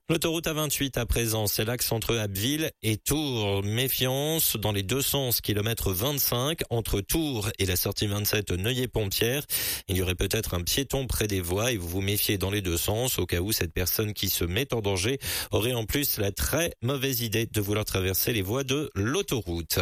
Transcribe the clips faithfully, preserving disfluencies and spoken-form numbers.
L'autoroute A vingt-huit à présent, c'est l'axe entre Abbeville et Tours. Méfiance dans les deux sens, kilomètre vingt-cinq, entre Tours et la sortie vingt-sept Neuilly-Pompière. Il y aurait peut-être un piéton près des voies et vous vous méfiez dans les deux sens au cas où cette personne qui se met en danger aurait en plus la très mauvaise idée de vouloir traverser les voies de l'autoroute.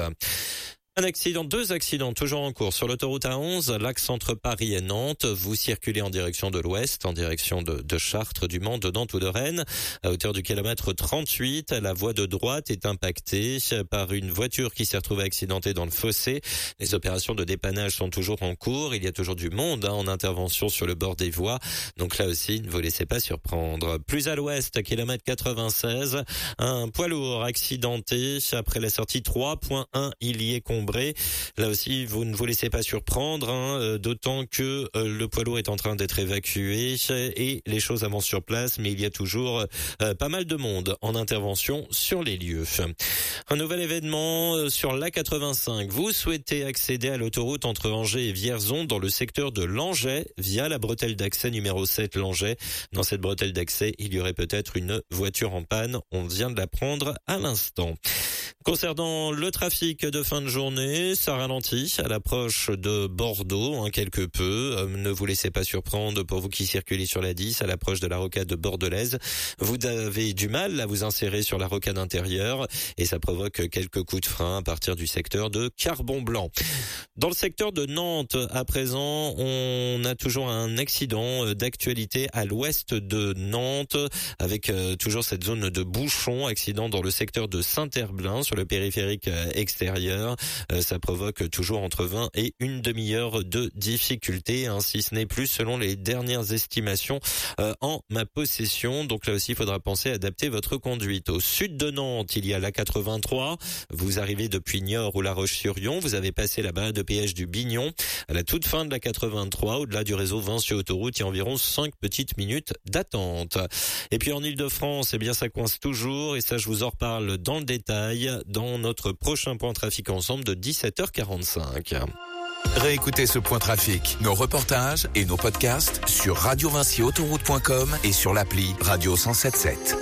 Un accident, deux accidents toujours en cours sur l'autoroute A onze, l'axe entre Paris et Nantes. Vous circulez en direction de l'ouest, en direction de, de Chartres, du Mans, de Nantes ou de Rennes. À hauteur du kilomètre trente-huit, la voie de droite est impactée par une voiture qui s'est retrouvée accidentée dans le fossé. Les opérations de dépannage sont toujours en cours. Il y a toujours du monde hein, en intervention sur le bord des voies. Donc là aussi, ne vous laissez pas surprendre. Plus à l'ouest, kilomètre quatre-vingt-seize, un poids lourd accidenté après la sortie trois point un, il y est comblé. Là aussi, vous ne vous laissez pas surprendre, hein, d'autant que euh, le poids lourd est en train d'être évacué et les choses avancent sur place, mais il y a toujours euh, pas mal de monde en intervention sur les lieux. Un nouvel événement sur l'A quatre-vingt-cinq. Vous souhaitez accéder à l'autoroute entre Angers et Vierzon dans le secteur de Langeais via la bretelle d'accès numéro sept Langeais. Dans cette bretelle d'accès, il y aurait peut-être une voiture en panne. On vient de l'apprendre à l'instant. Concernant le trafic de fin de journée, ça ralentit à l'approche de Bordeaux, hein, quelque peu. Euh, ne vous laissez pas surprendre pour vous qui circulez sur la dix à l'approche de la rocade bordelaise. Vous avez du mal à vous insérer sur la rocade intérieure et ça provoque quelques coups de frein à partir du secteur de Carbon-Blanc. Dans le secteur de Nantes, à présent, on a toujours un accident d'actualité à l'ouest de Nantes avec euh, toujours cette zone de bouchon, accident dans le secteur de Saint-Herblain sur le périphérique extérieur. Euh, ça provoque toujours entre vingt et une demi-heure de difficulté, hein, si ce n'est plus selon les dernières estimations euh, en ma possession. Donc là aussi, il faudra penser à adapter votre conduite. Au sud de Nantes, il y a la quatre-vingt-trois. Vous arrivez depuis Niort ou La Roche-sur-Yon. Vous avez passé la barrière de péage du Bignon. À la toute fin de la quatre-vingt-trois, au-delà du réseau Vinci Autoroute, il y a environ cinq petites minutes d'attente. Et puis en Ile-de-France, eh bien ça coince toujours et ça je vous en reparle dans le détail dans notre prochain point trafic ensemble de dix-sept heures quarante-cinq. Réécoutez ce point trafic, nos reportages et nos podcasts sur radio vinci autoroute point com et sur l'appli Radio cent soixante-dix-sept.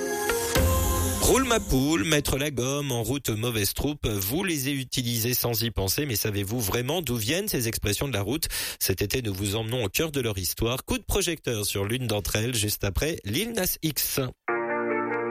Roule ma poule, mettre la gomme en route mauvaise troupe, vous les avez utilisés sans y penser, mais savez-vous vraiment d'où viennent ces expressions de la route? Cet été, nous vous emmenons au cœur de leur histoire. Coup de projecteur sur l'une d'entre elles, juste après Lil Nas X.